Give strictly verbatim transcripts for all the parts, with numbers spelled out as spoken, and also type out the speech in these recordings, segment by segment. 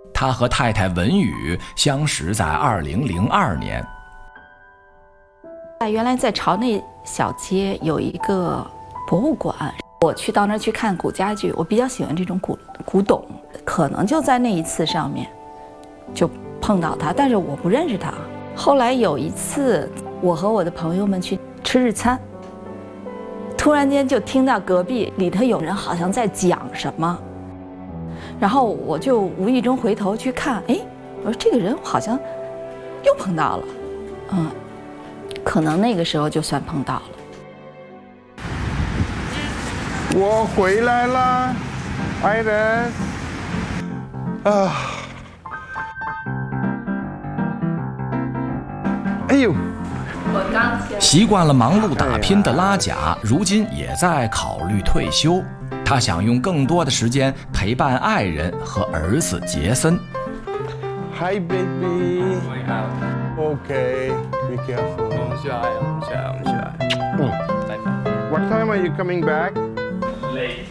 他和太太文宇相识在二零零二年。 原来在朝内小街有一个博物馆，我去到那儿去看古家具，我比较喜欢这种古古董，可能就在那一次上面就碰到他，但是我不认识他。后来有一次，我和我的朋友们去吃日餐，突然间就听到隔壁里头有人好像在讲什么，然后我就无意中回头去看，哎，我说这个人好像又碰到了，嗯，可能那个时候就算碰到了。 我回来了，爱人啊！哎呦！ 我刚习惯了忙碌打拼的拉贾，如今也在考虑退休。他想用更多的时间陪伴爱人和儿子杰森。 Hi baby. Okay, be careful. 我们去爱，我们去爱，我们去爱。嗯，拜拜。 What time are you coming back? Late.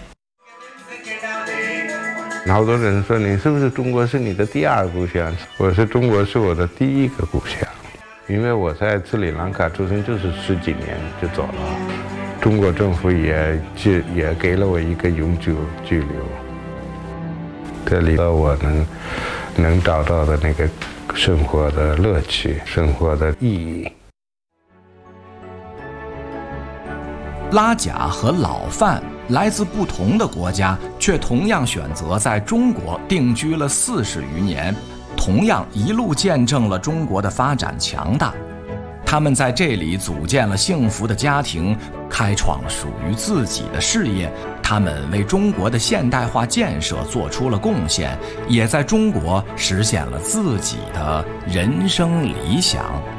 好多人说你是不是中国是你的第二故乡？我是中国是我的第一个故乡，因为我在斯里兰卡出生，就是十几年就走了。中国政府也也也给了我一个永久居留。这里我能能找到的那个生活的乐趣，生活的意义。 拉贾和老范来自不同的国家，却同样选择在中国定居了四十余年，同样一路见证了中国的发展强大。他们在这里组建了幸福的家庭，开创了属于自己的事业。他们为中国的现代化建设做出了贡献，也在中国实现了自己的人生理想。